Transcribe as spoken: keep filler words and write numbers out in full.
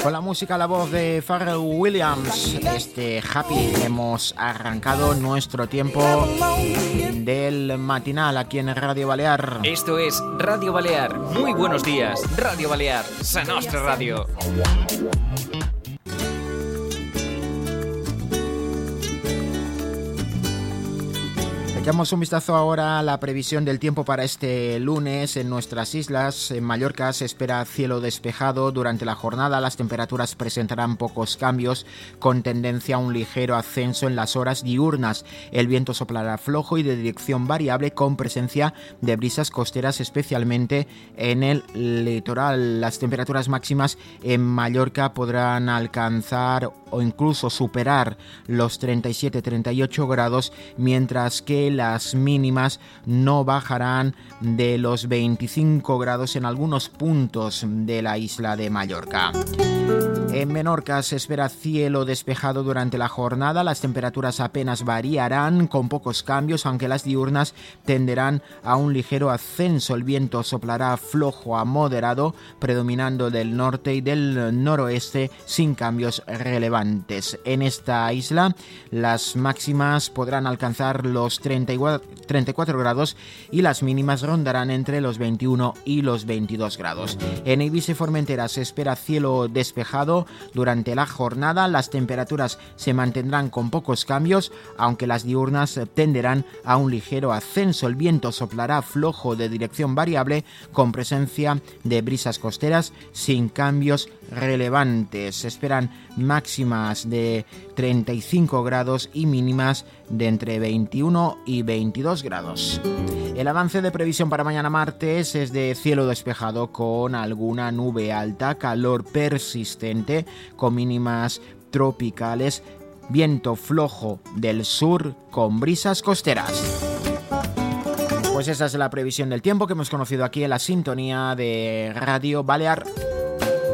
Con la música, la voz de Pharrell Williams, este Happy, hemos arrancado nuestro tiempo del matinal aquí en Radio Balear. Esto es Radio Balear. Muy buenos días, Radio Balear, Sa Nostra Radio. Echamos un vistazo ahora a la previsión del tiempo para este lunes en nuestras islas. En Mallorca se espera cielo despejado durante la jornada. Las temperaturas presentarán pocos cambios, con tendencia a un ligero ascenso en las horas diurnas. El viento soplará flojo y de dirección variable, con presencia de brisas costeras, especialmente en el litoral. Las temperaturas máximas en Mallorca podrán alcanzar o incluso superar los treinta y siete a treinta y ocho grados, mientras que las mínimas no bajarán de los veinticinco grados en algunos puntos de la isla de Mallorca. En Menorca se espera cielo despejado durante la jornada. Las temperaturas apenas variarán, con pocos cambios, aunque las diurnas tenderán a un ligero ascenso. El viento soplará flojo a moderado, predominando del norte y del noroeste, sin cambios relevantes. En esta isla las máximas podrán alcanzar los treinta y cuatro grados y las mínimas rondarán entre los veintiuno y los veintidós grados. En Eivissa y Formentera se espera cielo despejado durante la jornada. Las temperaturas se mantendrán con pocos cambios, aunque las diurnas tenderán a un ligero ascenso. El viento soplará flojo de dirección variable, con presencia de brisas costeras, sin cambios relevantes. Se esperan máximas de treinta y cinco grados y mínimas de entre veintiuno y veintidós grados. El avance de previsión para mañana martes es de cielo despejado con alguna nube alta, calor persistente con mínimas tropicales, viento flojo del sur con brisas costeras. Pues esa es la previsión del tiempo que hemos conocido aquí en la sintonía de Radio Balear.